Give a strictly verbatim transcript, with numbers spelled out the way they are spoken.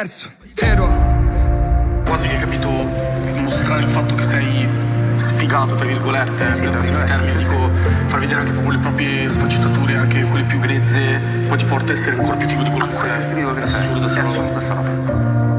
perso, Tero. Quasi che hai capito, mostrare il fatto che sei sfigato, tra virgolette, sì, sì, per il termine, dico, far vedere anche proprio le proprie sfaccettature, anche quelle più grezze, poi ti porta a essere ancora più figo di quello che sei. Più figo che sei. Assurdo, è assurdo sta roba.